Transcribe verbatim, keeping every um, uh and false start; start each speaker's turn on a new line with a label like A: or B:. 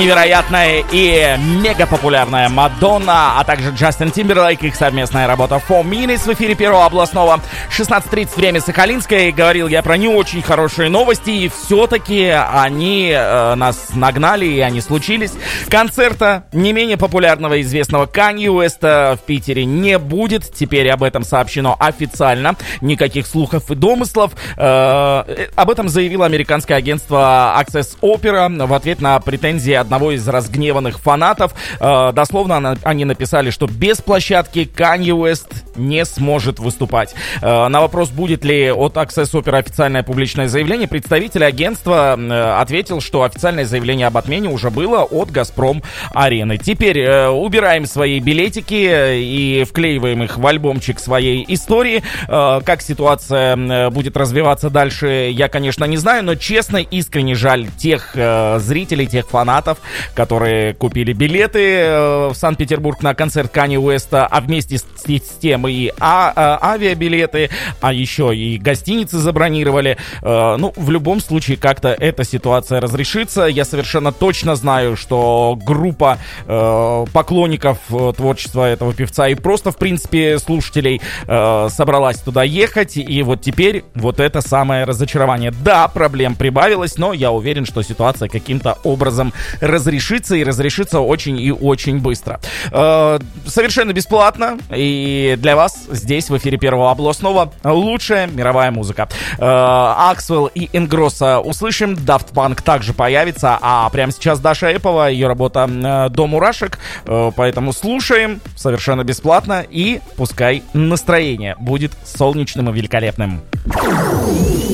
A: Невероятная и мега популярная Мадонна, а также Джастин Тимберлейк, их совместная работа Four Minutes в эфире Первого областного. шестнадцать тридцать, время Сахалинское. Говорил я про не очень хорошие новости, и все-таки они э, нас нагнали, и они случились. Концерта не менее популярного и известного Канье Уэста в Питере не будет. Теперь об этом сообщено официально. Никаких слухов и домыслов. Э, об этом заявило американское агентство Access Opera в ответ на претензии одного из разгневанных фанатов. Э, дословно они написали, что без площадки Канье Уэст не сможет выступать. Э, на вопрос, будет ли от Access Opera официальное публичное заявление, представитель агентства э, ответил, что официальное заявление об отмене уже было от Газпром Арены. Теперь э, убираем свои билетики и вклеиваем их в альбомчик своей истории. Э, как ситуация э, будет развиваться дальше, я, конечно, не знаю, но честно, искренне жаль тех э, зрителей, тех фанатов, которые купили билеты в Санкт-Петербург на концерт Канье Уэста, а вместе с, с тем и а, а, авиабилеты, а еще и гостиницы забронировали. Э, ну, в любом случае, как-то эта ситуация разрешится. Я совершенно точно знаю, что группа э, поклонников творчества этого певца и просто, в принципе, слушателей э, собралась туда ехать, и вот теперь вот это самое разочарование. Да, проблем прибавилось, но я уверен, что ситуация каким-то образом разрешится, и разрешится очень и очень быстро. Э, совершенно бесплатно, и для вас здесь в эфире Первого областного лучшая мировая музыка. Аксвелл и Ингросса услышим, Daft Punk также появится, а прямо сейчас Даша Эпова, ее работа «До мурашек», э, поэтому слушаем совершенно бесплатно, и пускай настроение будет солнечным и великолепным.